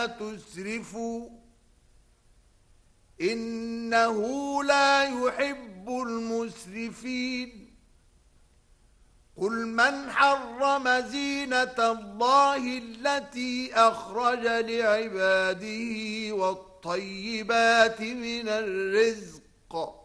تسرفوا إنه لا يحب المسرفين قل من حرم زينة الله التي أخرج لعباده والطيبات من الرزق